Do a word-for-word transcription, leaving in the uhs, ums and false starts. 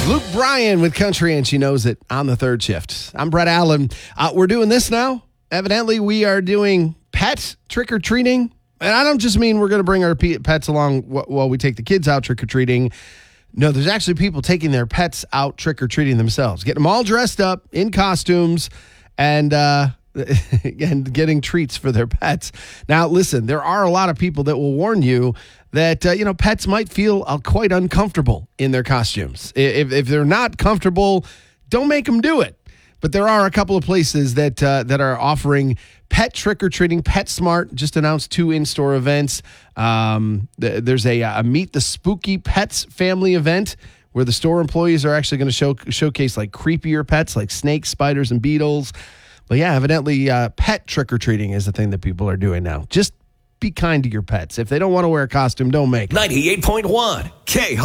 Luke Bryan with Country, and she knows it on the third shift. I'm Brett Allen. Uh, we're doing this now. Evidently, we are doing pet trick-or-treating. And I don't just mean we're going to bring our pets along while we take the kids out trick-or-treating. No, there's actually people taking their pets out trick-or-treating themselves, getting them all dressed up in costumes and uh, and getting treats for their pets. Now, listen, there are a lot of people that will warn you that, uh, you know, pets might feel uh, quite uncomfortable in their costumes. If, if they're not comfortable, don't make them do it. But there are a couple of places that uh, that are offering pet trick-or-treating. PetSmart just announced two in-store events. Um, th- there's a, a Meet the Spooky Pets family event where the store employees are actually going to show showcase like creepier pets like snakes, spiders, and beetles. But yeah, evidently uh, pet trick-or-treating is the thing that people are doing now. Just be kind to your pets. If they don't want to wear a costume, don't make them. ninety-eight point one K